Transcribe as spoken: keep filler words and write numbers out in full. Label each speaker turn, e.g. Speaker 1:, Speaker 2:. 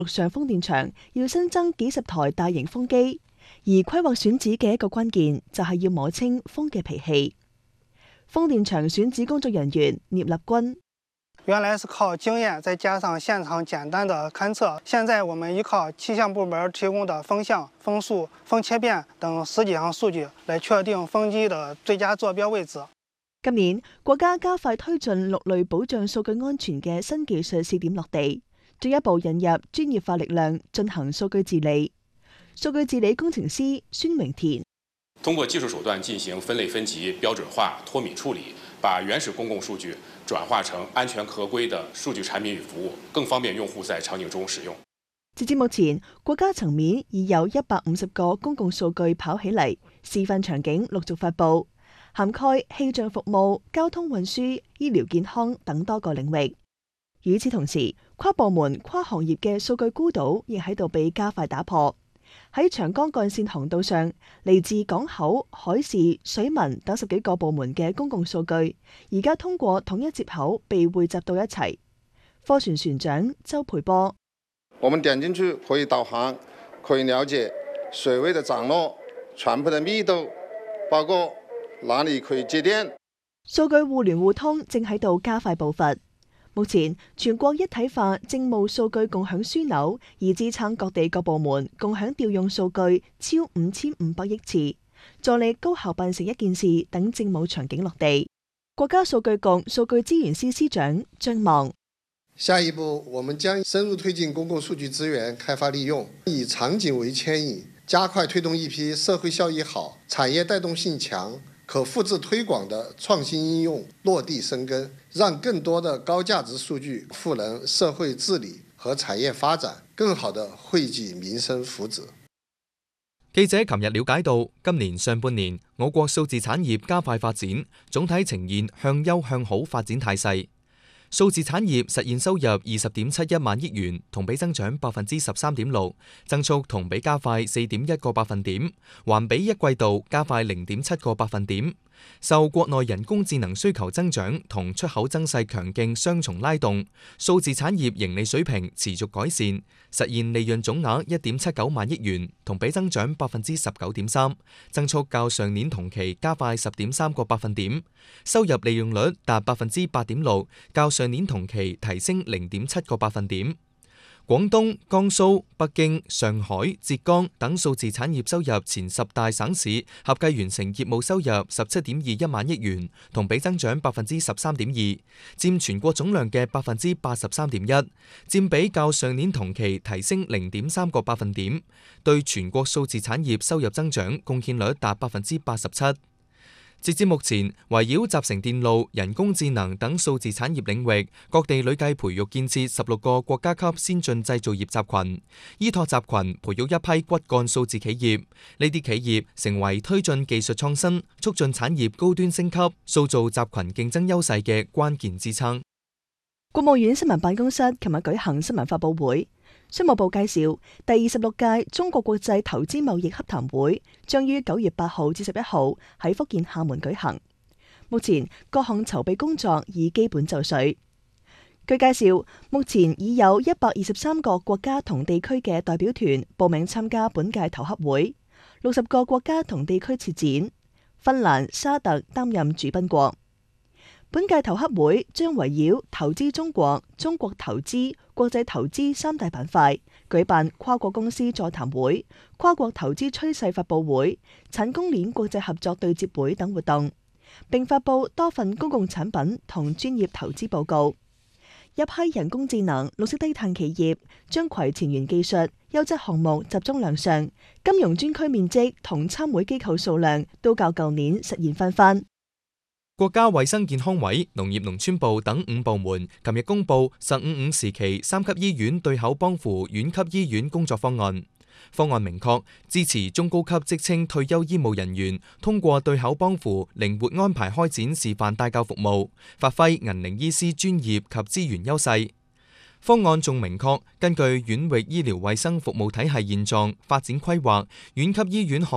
Speaker 1: 陸上風電場要新增幾十台大型風機，而規劃選址嘅一個關鍵就係要摸清風嘅脾氣。風電場選址工作人員聶立軍：
Speaker 2: 原來是靠經驗，再加上現場簡單的勘測，現在我們依靠氣象部門提供的風向、風速、風切變等十幾項數據來確定風機的最佳坐標位置。
Speaker 1: 今年國家加快推進六類保障數據安全嘅新技術試點落地，進一步引入專業化力量進行數據治理。數據治理工程師孫榮田：
Speaker 3: 通過技術手段進行分類分級、標準化、脫敏處理，把原始公共數據轉化成安全合規的數據產品與服務，更方便用戶在場景中使用。
Speaker 1: 截至目前，國家層面已有一百五十個公共數據跑起嚟，示範場景陸續發佈，涵蓋氣象服務、交通運輸、醫療健康等多個領域。與此同時，跨部門、跨行業嘅數據孤島亦喺度被加快打破。喺長江幹線航道上，嚟自港口、海事、水文等十幾個部門嘅公共數據，而家通過統一接口被匯集到一齊。貨船船長周培波：
Speaker 4: 我們點進去可以導航，可以了解水位的漲落、船舶的密度，包括哪裡可以接電。
Speaker 1: 數據互聯互通正喺度加快步伐。目前全國一體化政務數據共享樞紐以支撐各地各部門共享調用數據超五千五百億次，助力高效辦成一件事等政務場景落地。國家數據局數據資源司司長張望：
Speaker 5: 下一步，我們將深入推進公共數據資源開發利用，以場景為牽引，加快推動一批社會效益好、產業帶動性強、可複製推廣的創新應用落地生根，讓更多的高價值數據賦能社會治理和產業發展，更好地惠及民生福祉。
Speaker 6: 記者琴日了解到，今年上半年我國數字產業加快發展，總體呈現向優向好發展態勢。數字產業實現收入二十點七一萬億元，同比增長百分之十三點六，增速同比加快四點一個百分點，環比一季度加快零點七個百分點。受國內人工智能需求增長同出口增勢強勁雙重拉動，數字產業盈利水平持續改善，實現利潤總額一點七九萬億元，同比增長百分之十九點三，增速較上年同期加快十點三個百分點。收入利用率達百分之八點六，較上年同期提升零點七個百分點。廣東、江蘇、北京、上海、浙江等數字產業收入前十大省市合計完成業務收入十七點二一萬億元，同比增長百分之十三點二，佔全國總量嘅百分之八十三點一，佔比較上年同期提升零點三個百分點，對全國數字產業收入增長貢獻率達百分之八十七。截至目前，圍繞集成電路、人工智能等數字產業領域，各地累計培育建設十六個國家級先進製造業集群，依託集群培育一批骨幹數字企業。呢啲企業成為推進技術創新、促進產業高端升級、塑造集群競爭優勢嘅關鍵支撐。
Speaker 1: 國務院新聞辦公室琴日舉行新聞發佈會。商務部介紹，第二十六屆中國國際投資貿易洽談會將於九月八號至十一號喺福建廈門舉行。目前各項籌備工作已基本就緒。據介紹，目前已有一百二十三個國家同地區嘅代表團報名參加本屆投洽會，六十個國家同地區設展，芬蘭、沙特擔任主賓國。本屆投洽會將圍繞投資中國、中國投資、國際投資三大板塊，舉辦跨國公司座談會、跨國投資趨勢發佈會、產供鏈國際合作對接會等活動，並發佈多份公共產品同專業投資報告。一批人工智能、綠色低碳企業將攜前沿技術、優質項目集中亮相，金融專區面積同參會機構數量都較舊年實現翻番。
Speaker 6: 國家衛生健康委、農業農村部等五部門琴日公布十五五時期三級醫院對口幫扶縣級醫院工作方案。方案明確支持中高級職稱退休醫務人員通過對口幫扶靈活安排開展示範帶教服務，發揮銀齡醫師專業及資源優勢。方案仲明確根據縣域醫療衛生服務體系現狀發展規劃，縣級醫院項